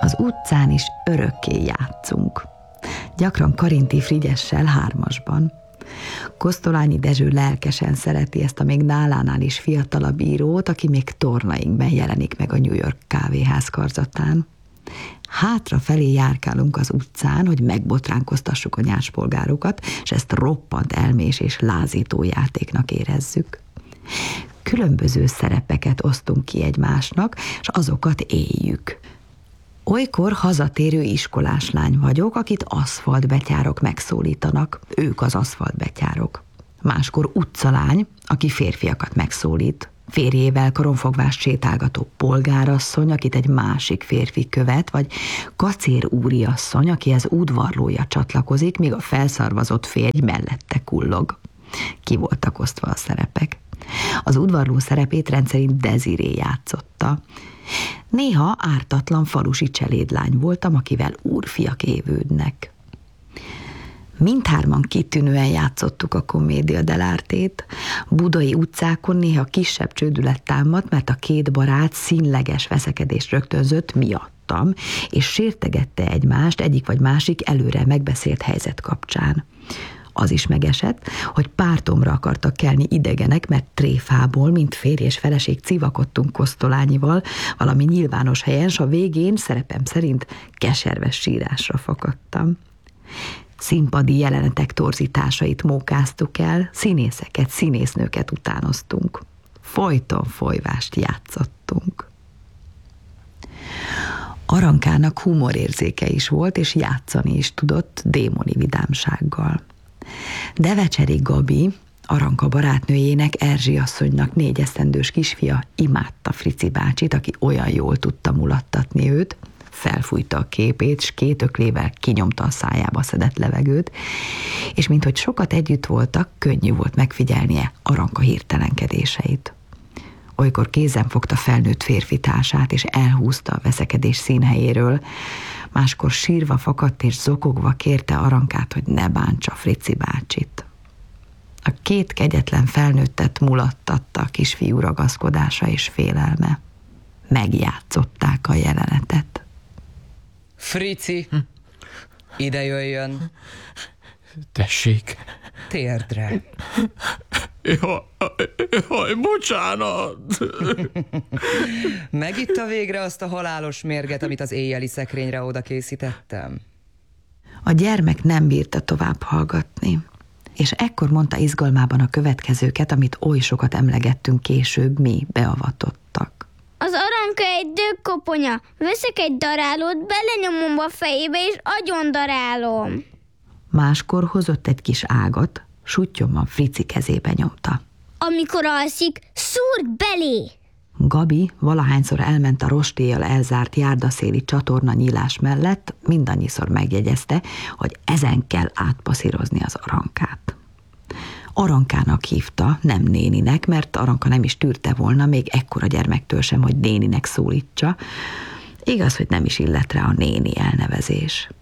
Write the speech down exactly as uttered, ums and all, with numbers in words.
Az utcán is örökké játszunk. Gyakran Karinti Frigyessel hármasban. Kosztolányi Dezső lelkesen szereti ezt a még nálánál is fiatalabb írót, aki még tornainkben jelenik meg a New York kávéház karzatán. Hátrafelé járkálunk az utcán, hogy megbotránkoztassuk a nyáspolgárokat, és ezt roppant elmés és lázító játéknak érezzük. Különböző szerepeket osztunk ki egymásnak, és azokat éljük. Olykor hazatérő iskolás lány vagyok, akit aszfaltbetyárok megszólítanak, ők az aszfaltbetyárok. Máskor utcalány, aki férfiakat megszólít, férjével karonfogvást sétálgató polgárasszony, akit egy másik férfi követ, vagy kacér úriasszony, akihez udvarlója csatlakozik, míg a felszarvazott férj mellette kullog. Ki voltak osztva a szerepek. Az udvarló szerepét rendszerint Desiré játszotta. Néha ártatlan falusi cselédlány voltam, akivel úrfiak évődnek. Mindhárman kitűnően játszottuk a Commedia dell'artét. Budai utcákon néha kisebb csődület támadt, mert a két barát színleges veszekedést rögtönzött miattam, és sértegette egymást egyik vagy másik előre megbeszélt helyzet kapcsán. Az is megesett, hogy pártomra akartak kelni idegenek, mert tréfából, mint férj és feleség civakodtunk Kosztolányival valami nyilvános helyen, s a végén szerepem szerint keserves sírásra fakadtam. Színpadi jelenetek torzításait mókáztuk el, színészeket, színésznőket utánoztunk. Folyton folyvást játszottunk. Arankának humorérzéke is volt, és játszani is tudott démoni vidámsággal. Devecseri Gabi, Aranka barátnőjének, Erzsi asszonynak négyesztendős kisfia imádta Frici bácsit, aki olyan jól tudta mulattatni őt, felfújta a képét, s két öklével kinyomta a szájába szedett levegőt, és minthogy sokat együtt voltak, könnyű volt megfigyelnie Aranka hirtelenkedéseit. Olykor kézen fogta felnőtt férfi társát, és elhúzta a veszekedés színhelyéről, máskor sírva fakadt és zokogva kérte Arankát, hogy ne bántsa Frici bácsit. A két kegyetlen felnőttet mulattatta a kisfiú ragaszkodása és félelme. Megjátszották a jelenetet. Frici, hm. ide jöjjön. Tessék. Térdre. Jaj, jaj, bocsánat. Megitta végre azt a halálos mérget, amit az éjjeli szekrényre oda készítettem? A gyermek nem bírta tovább hallgatni, és ekkor mondta izgalmában a következőket, amit oly sokat emlegettünk később mi beavatottak. Az Aranka egy dögkoponya. Veszek egy darálót, belenyomom a fejébe, és agyon darálom. Máskor hozott egy kis ágat, suttyomban Frici kezébe nyomta. Amikor alszik, szúrd belé! Gabi valahányszor elment a rostélyjal elzárt járdaszéli csatorna nyílás mellett, mindannyiszor megjegyezte, hogy ezen kell átpasszírozni az Arankát. Arankának hívta, nem néninek, mert Aranka nem is tűrte volna még ekkora gyermektől sem, hogy néninek szólítsa. Igaz, hogy nem is illett rá a néni elnevezés.